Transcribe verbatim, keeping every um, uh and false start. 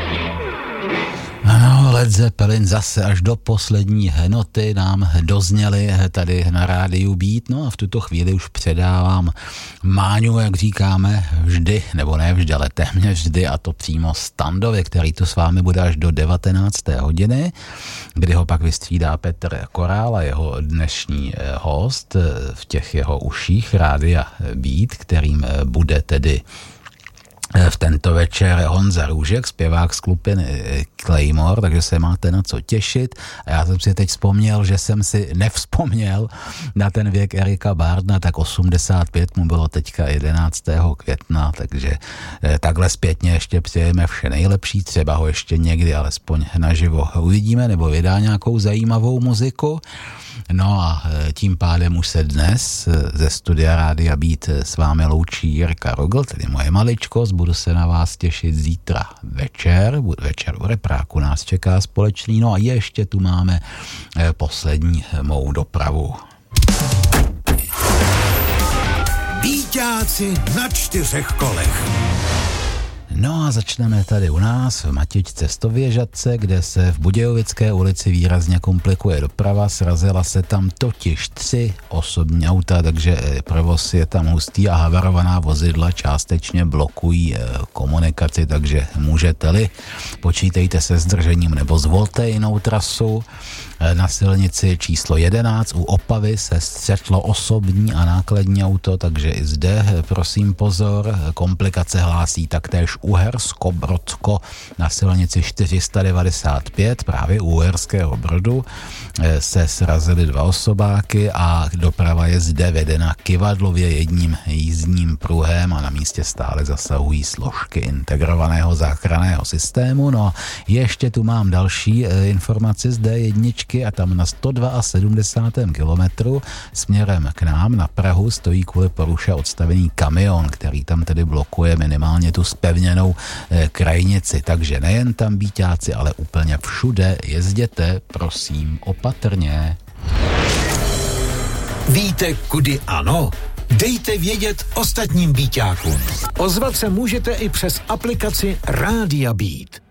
Ano, Led Zeppelin zase až do poslední noty nám dozněly tady na rádiu Beat. No a v tuto chvíli už předávám Máňu, jak říkáme, vždy, nebo ne vždy, ale téměř vždy, a to přímo Standovi, který tu s vámi bude až do devatenácté hodiny, kdy ho pak vystřídá Petr Korál a jeho dnešní host v těch jeho uších rádia Beat, kterým bude tedy v tento večer Honza Růžek, zpěvák z skupiny Claymore, takže se máte na co těšit. A já jsem si teď vzpomněl, že jsem si nevzpomněl na ten věk Erika Burdna, tak osmdesát pět mu bylo teďka jedenáctého května, takže takhle zpětně ještě přejeme vše nejlepší, třeba ho ještě někdy alespoň naživo uvidíme, nebo vydá nějakou zajímavou muziku. No a tím pádem už se dnes ze studia Rádia Beat s vámi loučí Jirka Rogl, tedy moje maličkost. Budu se na vás těšit zítra večer. Večer u repráku nás čeká společný. No a ještě tu máme poslední mou dopravu. Beatáci na čtyřech kolech. No a začneme tady u nás v Matičce Stověžadce, kde se v Budějovické ulici výrazně komplikuje doprava. Srazila se tam totiž tři osobní auta, takže provoz je tam hustý a havarovaná vozidla částečně blokují komunikaci, takže můžete-li, počítejte se zdržením nebo zvolte jinou trasu. Na silnici číslo jedenáct u Opavy se střetlo osobní a nákladní auto, takže i zde prosím pozor. Komplikace hlásí taktéž Uhersko-Brodsko na silnici čtyři sta devadesát pět, právě u Uherského Brodu se srazily dva osobáky a doprava je zde vedena kyvadlově jedním jízdním pruhem a na místě stále zasahují složky integrovaného záchranného systému. No ještě tu mám další informaci z D jedna a tam na sto sedmdesátém druhém kilometru směrem k nám na Prahu stojí kvůli poruše odstavený kamion, který tam tedy blokuje minimálně tu zpevněnou eh, krajnici. Takže nejen tam Bíťáci, ale úplně všude jezděte, prosím, opatrně. Víte, kudy ano? Dejte vědět ostatním Bíťákům. Ozvat se můžete i přes aplikaci Rádia Beat.